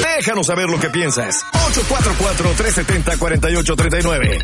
Déjanos saber lo que piensas. 844-370-4839.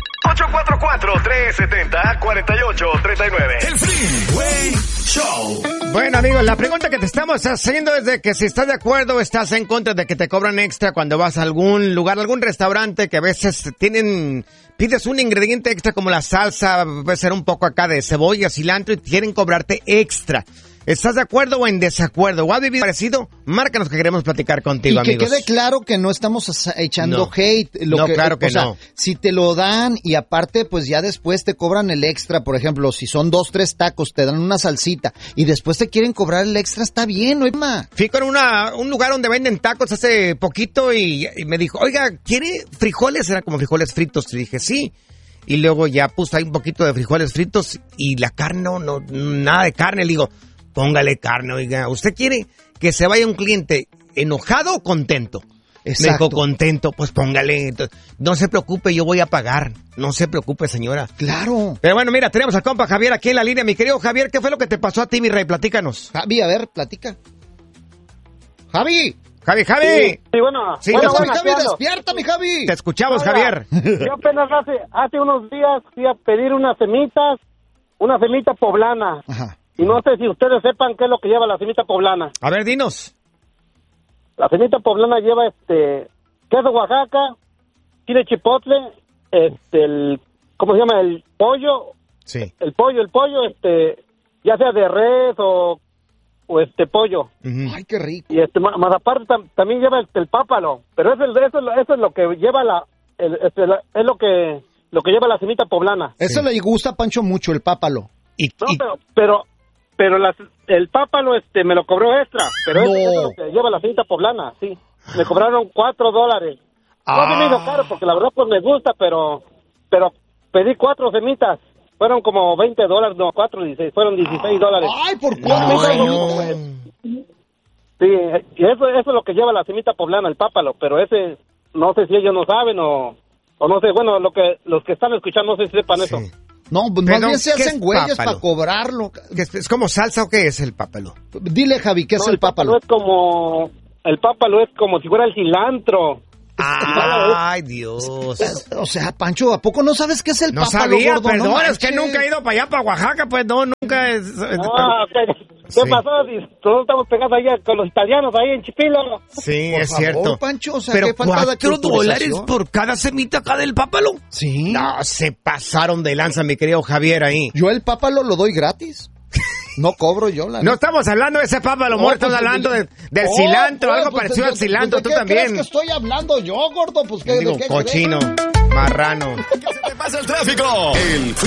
844-370-4839. El Freeway Show. Bueno, amigos, la pregunta que te estamos haciendo es de que si estás de acuerdo o estás en contra de que te cobran extra cuando vas a algún lugar, algún restaurante que a veces pides un ingrediente extra como la salsa, puede ser un poco acá de cebolla, cilantro y quieren cobrarte extra. ¿Estás de acuerdo o en desacuerdo? ¿O has vivido parecido? Márcanos que queremos platicar contigo, y que amigos. quede claro que no estamos echando hate. Claro que no. Si te lo dan y aparte, pues ya después te cobran el extra, por ejemplo, si son 2, 3 tacos, te dan una salsita y después te quieren cobrar el extra, está bien, no hay más. Fui con un lugar donde venden tacos hace poquito y me dijo, oiga, ¿quiere frijoles? Era como frijoles fritos. Y dije, sí. Y luego ya puse ahí un poquito de frijoles fritos y la carne, no, nada de carne. Le digo, póngale carne, oiga. ¿Usted quiere que se vaya un cliente enojado o contento? Exacto. Me dijo, contento, pues póngale. No se preocupe, yo voy a pagar. No se preocupe, señora. Claro. Pero bueno, mira, tenemos al compa Javier aquí en la línea. Mi querido Javier, ¿qué fue lo que te pasó a ti, mi rey? Platícanos. Javi, a ver, platica. Javi. Javi. Sí, bueno. Sí, Bueno, bueno, Javi, despierta, mi Javi. te escuchamos, Hola. Javier. Yo apenas hace unos días fui a pedir una semita poblana. Ajá. Y no sé si ustedes sepan qué es lo que lleva la semita poblana. A ver, dinos. La semita poblana lleva queso Oaxaca, chile chipotle, ¿cómo se llama? El pollo. Sí. El pollo, ya sea de res o pollo. Ujú. Ay, qué rico. Y más aparte también lleva el pápalo, pero eso es lo que lleva es lo que lleva la semita poblana. Eso le gusta a Pancho mucho, el pápalo. No, pero el pápalo me lo cobró extra, pero No. eso es lo que lleva la semita poblana, sí. Me cobraron $4. No me hizo caro porque la verdad pues me gusta, pero pedí 4 semitas. Fueron como $20, no, 16, fueron $16. Ay, por No, cuatro. Sí, y eso es lo que lleva la semita poblana, el pápalo, pero ese, no sé si ellos no saben o no sé, bueno, los que están escuchando no sé si sepan eso. No, pues Pero, más bien se ¿qué hacen es güeyes pápalo? para cobrarlo. ¿Es como salsa o qué es el pápalo? Dile, Javi, ¿qué es No, el pápalo? el pápalo es como si fuera el cilantro. Ay, Dios. O sea, Pancho, ¿a poco no sabes qué es el No pápalo, sabía, gordo? perdón, No es que manches. nunca he ido para allá, para Oaxaca, pues no, nunca es... ¿Qué Sí. pasó? Si todos estamos pegados allá con los italianos ahí en Chipilo. Sí, Por es favor, cierto. Pancho, o sea, Pero qué falta de $4 culturización. por cada semita acá del pápalo. Sí. No, se pasaron de lanza, mi querido Javier, ahí. Yo el pápalo lo doy gratis. No cobro yo, la No neta. estamos hablando de ese pápalo muerto, pues, estamos hablando del Oh, cilantro, pues, algo pues, parecido al cilantro, pues, tú ¿de qué también. crees que estoy hablando yo, gordo? Pues, ¿qué, Digo, ¿de qué cochino, crees? marrano. ¿Qué se te pasa el tráfico? El